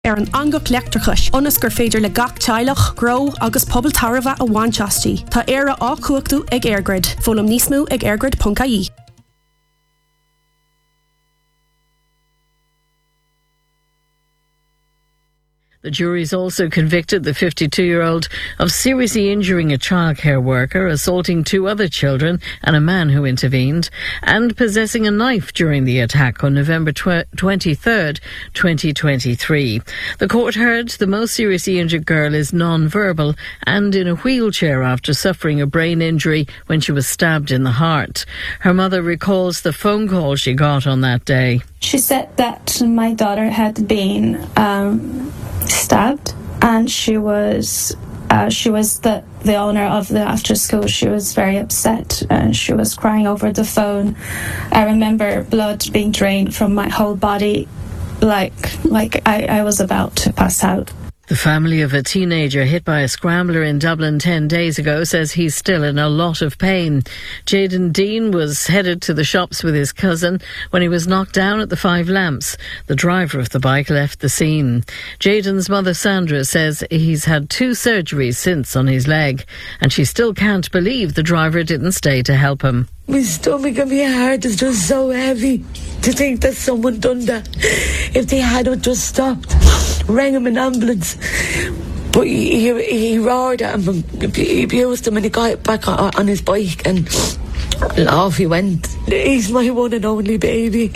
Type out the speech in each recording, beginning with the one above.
Ar an angach leachtrachas, onas gur féidir le gach teilech, gro agus pobl tarva a bhainteastí. Tá éire á cuachtú ag Airgrid. Fólam níos mó ag airgrid.ie. The jury's also convicted the 52-year-old of seriously injuring a childcare worker, assaulting 2 other children and a man who intervened, and possessing a knife during the attack on November 23rd, 2023. The court heard the most seriously injured girl is non-verbal and in a wheelchair after suffering a brain injury when she was stabbed in the heart. Her mother recalls the phone call she got on that day. She said that my daughter had been stabbed, and she was the owner of the after school. She was very upset and she was crying over the phone. I remember blood being drained from my whole body, like I was about to pass out. The family of a teenager hit by a scrambler in Dublin 10 days ago says he's still in a lot of pain. Jayden Dean was headed to the shops with his cousin when he was knocked down at the Five Lamps. The driver of the bike left the scene. Jayden's mother Sandra says he's had 2 surgeries since on his leg, and she still can't believe the driver didn't stay to help him. My stomach and my heart is just so heavy to think that someone done that. If they had just stopped, rang him an ambulance. But he roared at him, he abused him, and he got back on his bike and off he went. He's my one and only baby.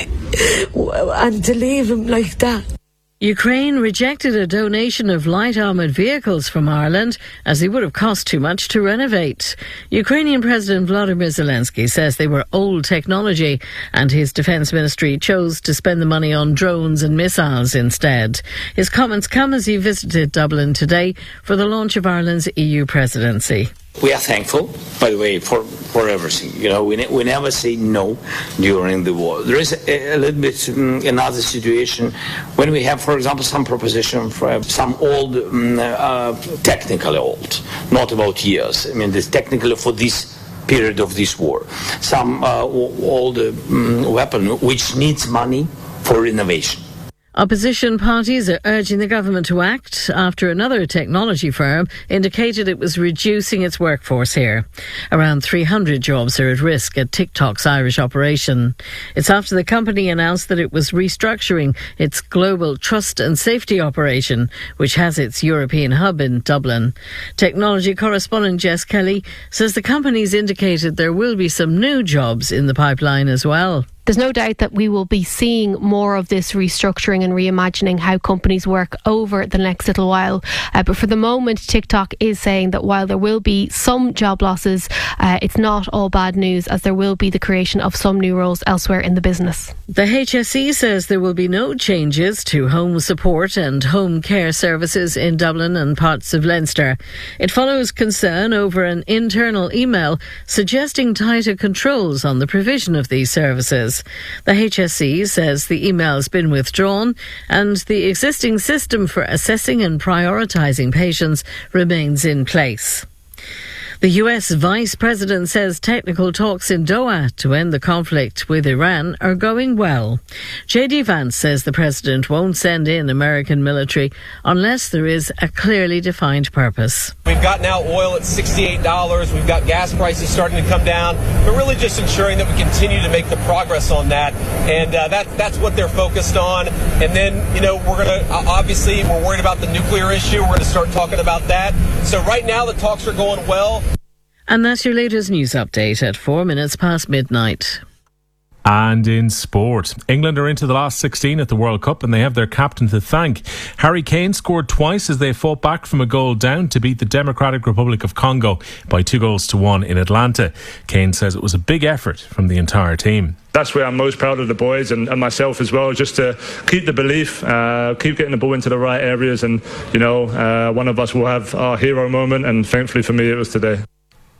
And to leave him like that. Ukraine rejected a donation of light armoured vehicles from Ireland as they would have cost too much to renovate. Ukrainian President Volodymyr Zelensky says they were old technology and his defence ministry chose to spend the money on drones and missiles instead. His comments come as he visited Dublin today for the launch of Ireland's EU presidency. We are thankful, by the way, for everything. You know, we never say no during the war. There is a little bit another situation when we have, for example, some proposition for some old, technically old, not about years. I mean, this technically for this period of this war. Some old weapon which needs money for renovation. Opposition parties are urging the government to act after another technology firm indicated it was reducing its workforce here. Around 300 jobs are at risk at TikTok's Irish operation. It's after the company announced that it was restructuring its global trust and safety operation, which has its European hub in Dublin. Technology correspondent Jess Kelly says the company's indicated there will be some new jobs in the pipeline as well. There's no doubt that we will be seeing more of this restructuring and reimagining how companies work over the next little while. But for the moment, TikTok is saying that while there will be some job losses, it's not all bad news, as there will be the creation of some new roles elsewhere in the business. The HSE says there will be no changes to home support and home care services in Dublin and parts of Leinster. It follows concern over an internal email suggesting tighter controls on the provision of these services. The HSE says the email has been withdrawn and the existing system for assessing and prioritising patients remains in place. The US Vice President says technical talks in Doha to end the conflict with Iran are going well. J.D. Vance says the President won't send in American military unless there is a clearly defined purpose. We've got now oil at $68. We've got gas prices starting to come down. We're really just ensuring that we continue to make the progress on that. And that's what they're focused on. And then, we're going to, obviously, we're worried about the nuclear issue. We're going to start talking about that. So right now the talks are going well. And that's your latest news update at 4 minutes past midnight. And in sport, England are into the last 16 at the World Cup and they have their captain to thank. Harry Kane scored twice as they fought back from a goal down to beat the Democratic Republic of Congo by 2-1 in Atlanta. Kane says it was a big effort from the entire team. That's where I'm most proud of the boys and myself as well, just to keep the belief, keep getting the ball into the right areas, and one of us will have our hero moment, and thankfully for me it was today.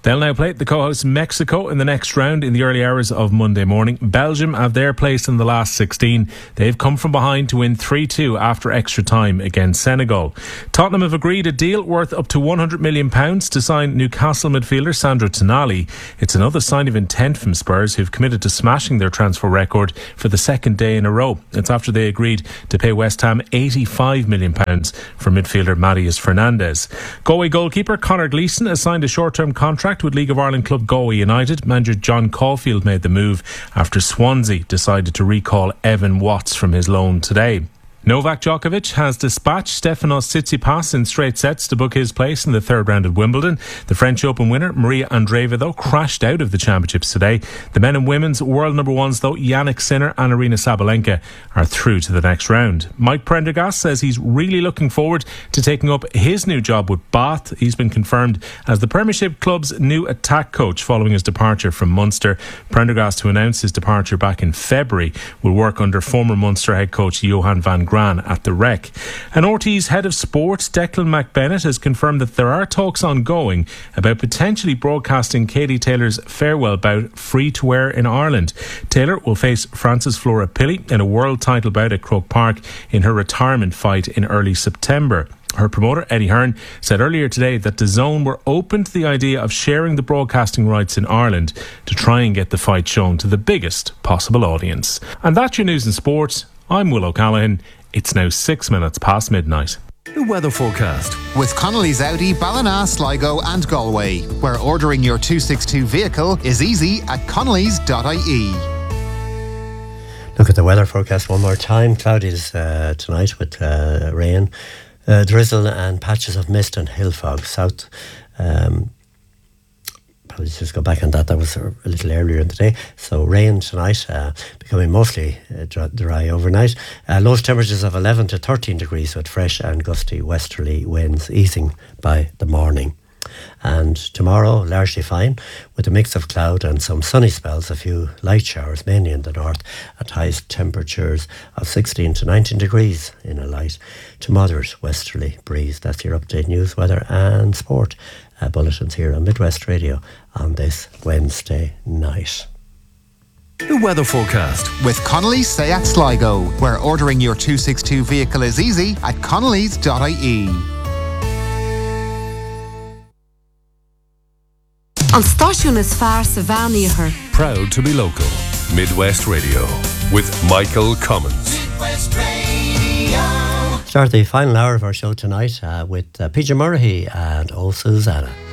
They'll now play the co-host Mexico in the next round in the early hours of Monday morning. Belgium have their place in the last 16. They've come from behind to win 3-2 after extra time against Senegal. Tottenham have agreed a deal worth up to £100 million to sign Newcastle midfielder Sandro Tonali. It's another sign of intent from Spurs, who've committed to smashing their transfer record for the second day in a row. It's after they agreed to pay West Ham £85 million for midfielder Matheus Fernandes. Galway goalkeeper Conor Gleeson has signed a short-term contract with League of Ireland club Galway United. Manager John Caulfield made the move after Swansea decided to recall Evan Watts from his loan today. Novak Djokovic has dispatched Stefanos Tsitsipas in straight sets to book his place in the third round at Wimbledon. The French Open winner, Maria Andreeva, though, crashed out of the championships today. The men and women's world number ones, though, Yannick Sinner and Aryna Sabalenka, are through to the next round. Mike Prendergast says he's really looking forward to taking up his new job with Bath. He's been confirmed as the Premiership club's new attack coach following his departure from Munster. Prendergast, who announced his departure back in February, will work under former Munster head coach Johan van at the Rec. And RT's head of sport, Declan McBennett, has confirmed that there are talks ongoing about potentially broadcasting Katie Taylor's farewell bout free to air in Ireland. Taylor will face Frances Flora Pilley in a world title bout at Croke Park in her retirement fight in early September. Her promoter, Eddie Hearn, said earlier today that DAZN were open to the idea of sharing the broadcasting rights in Ireland to try and get the fight shown to the biggest possible audience. And that's your news and sport. I'm Will O'Callaghan. It's now 6 minutes past midnight. The weather forecast with Connolly's Audi, Ballina, Sligo and Galway, where ordering your 262 vehicle is easy at connellys.ie. Look at the weather forecast one more time. Cloudy tonight with rain, drizzle and patches of mist and hill fog. South. Probably just go back on that. That was a little earlier in the day. So rain tonight, becoming mostly dry overnight. Lowest temperatures of 11 to 13 degrees with fresh and gusty westerly winds easing by the morning. And tomorrow, largely fine, with a mix of cloud and some sunny spells, a few light showers, mainly in the north, at highest temperatures of 16 to 19 degrees in a light to moderate westerly breeze. That's your update news, weather and sport bulletins here on Midwest Radio on this Wednesday night. The weather forecast with Connolly's Seat Sligo, where ordering your 262 vehicle is easy at connellys.ie. An stáisiún is fearr sa bheánaíochar. Proud to be local. Midwest Radio with Michael Cummins. Midwest Radio. Start the final hour of our show tonight with PJ Murray and Old Susanna.